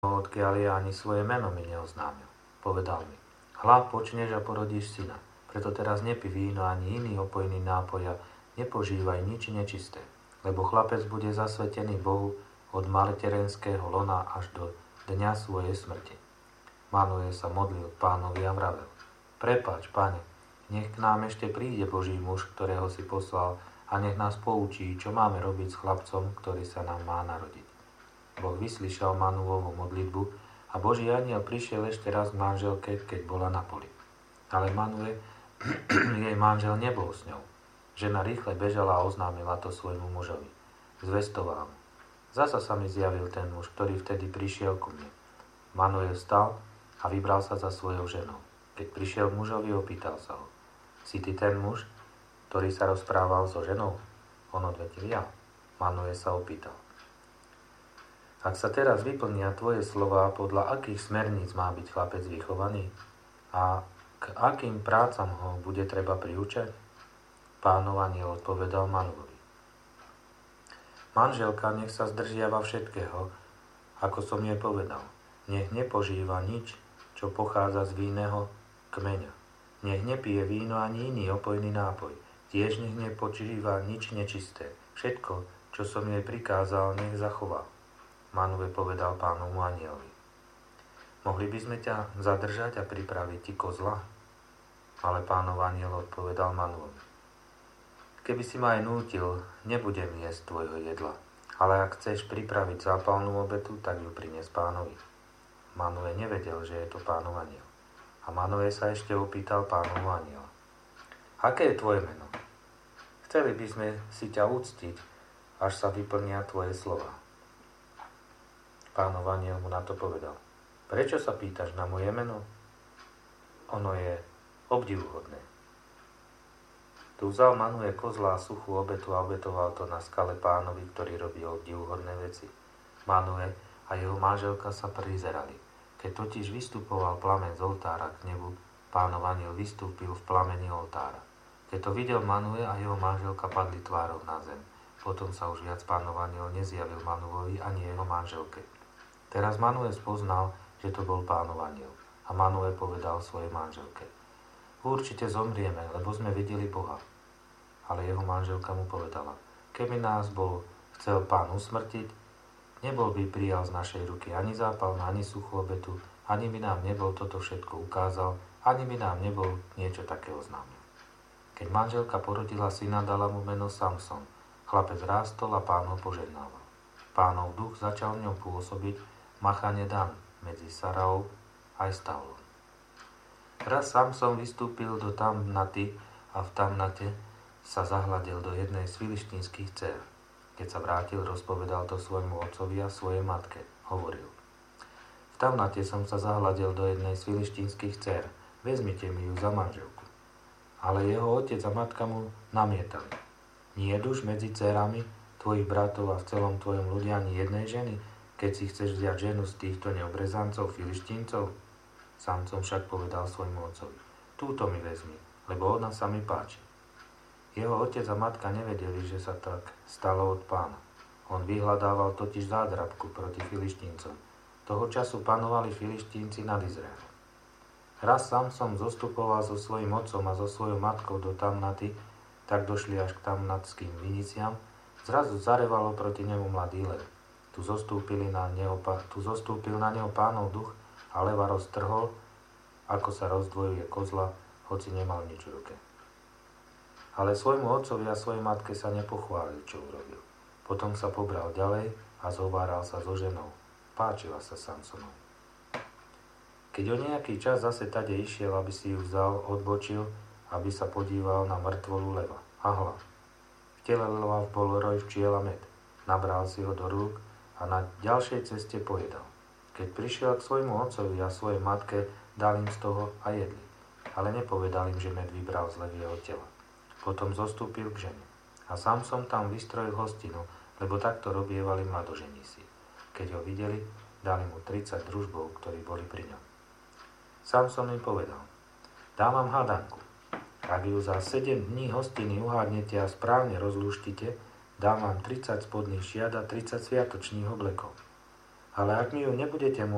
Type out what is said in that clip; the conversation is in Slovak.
odkiaľ je, ani svoje meno mi neoznámil. Povedal mi: hľa, počneš a porodíš syna. Preto teraz nepí víno ani iný opojný nápoj a nepožívaj nič nečisté, lebo chlapec bude zasvetený Bohu od materenského lona až do dňa svojej smrti. Manuje sa modlil Pánovi a vravel: prepáč, Pane, nech k nám ešte príde Boží muž, ktorého si poslal, a nech nás poučí, čo máme robiť s chlapcom, ktorý sa nám má narodiť. Boh vyslyšal Manuovú modlitbu a Boží anjel prišiel ešte raz k manželke, keď bola na poli. Ale Manue, jej manžel, nebol s ňou. Žena rýchle bežala a oznámila to svojmu mužovi. Zvestovala mu: zasa sa mi zjavil ten muž, ktorý vtedy prišiel ku mne. Manue vstal a vybral sa za svojou ženou. Keď prišiel k mužovi, opýtal sa ho: si ty ten muž, ktorý sa rozprával so ženou? On odvetil: ja. Manue sa opýtal: ak sa teraz vyplnia tvoje slová, podľa akých smerníc má byť chlapec vychovaný? A k akým prácam ho bude treba priučať? Pánov anjel odpovedal Manuovi: manželka nech sa zdržiava všetkého, ako som jej povedal. Nech nepožíva nič, čo pochádza z vinného kmeňa. Nech nepije víno ani iný opojný nápoj. Tiež nech nepožíva nič nečisté. Všetko, čo som jej prikázal, nech zachová. Manue povedal Pánovu anjelovi: mohli by sme ťa zadržať a pripraviť ti kozla? Ale Pánov anjel odpovedal Manuovi: keby si ma aj nútil, nebudem jesť tvojho jedla, ale ak chceš pripraviť zápalnú obetu, tak ju prines Pánovi. Manue nevedel, že je to Pánov anjel. A Manue sa ešte opýtal Pánovu anjela: aké je tvoje meno? Chceli by sme si ťa uctiť, až sa vyplnia tvoje slová. Pánov anjel mu na to povedal: prečo sa pýtaš na moje meno? Ono je obdivuhodné. Tu vzal Manue kozla a suchú obetu a obetoval to na skale Pánovi, ktorý robil obdivuhodné veci. Manue a jeho manželka sa prizerali. Keď totiž vystupoval plameň z oltára k nebu, Pánov anjel vystúpil v plameni oltára. Keď to videl Manue a jeho manželka, padli tvárou na zem. Potom sa už viac Pánov anjel nezjavil Manuovi ani jeho manželke. Teraz Manue spoznal, že to bol Pánov anjel. A Manue povedal svojej manželke: určite zomrieme, lebo sme videli Boha. Ale jeho manželka mu povedala: keby nás bol chcel Pán usmrtiť, nebol by prijal z našej ruky ani zápalnú, ani suchú obetu, ani by nám nebol toto všetko ukázal, ani by nám nebol niečo také oznámil. Keď manželka porodila syna, dala mu meno Samson. Chlapec rástol a Pán ho požehnával. Pánov duch začal v ňom pôsobiť machane Dan medzi Saraou aj Stavlom. Raz Samson vystúpil do Tamnaty a v Tamnate sa zahľadil do jednej z filištínskych dcér. Keď sa vrátil, rozpovedal to svojmu otcovi a svojej matke. Hovoril: v Tamnate som sa zahľadil do jednej z filištínskych dcér. Vezmite mi ju za manželku. Ale jeho otec a matka mu namietali: nie je už medzi dcérami tvojich bratov a v celom tvojom ľudia ani jednej ženy, keď si chceš vziať ženu z týchto neobrezancov, filištíncov? Samson však povedal svojmu otcovi: túto mi vezmi, lebo ona sa mi páči. Jeho otec a matka nevedeli, že sa tak stalo od Pána. On vyhľadával totiž zádrabku proti filištíncom. Toho času panovali filištínci nad Izraelom. Raz Samson zostupoval so svojím otcom a so svojou matkou do Tamnaty, tak došli až k tamnatským viniciam. Zrazu zarevalo proti nemu mladý lev. Tu zostúpil na neho Pánov duch a leva roztrhol, ako sa rozdvojuje kozla, hoci nemal nič v ruke. Ale svojmu otcovi a svojej matke sa nepochválil, čo urobil. Potom sa pobral ďalej a zhováral sa so ženou. Páčila sa Samsonovi. Keď o nejaký čas zase tade išiel, aby si ju vzal, odbočil, aby sa podíval na mŕtvolu leva. A hľa, v tele leva bol roj včiel a med. Nabral si ho do rúk a na ďalšej ceste pojedal. Keď prišiel k svojmu otcovi a svojej matke, dal im z toho a jedli. Ale nepovedal im, že med vybral z levieho tela. Potom zostúpil k žene. A Samson tam vystrojil hostinu, lebo takto robievali mladoženísi. Keď ho videli, dali mu 30 družbov, ktorí boli pri ňom. Samson im povedal: dám vám hádanku. Ak ju za 7 dní hostiny uhádnete a správne rozlúštite, dám vám 30 spodných šiat a 30 sviatočných oblekov. Ale ak mi ju nebudete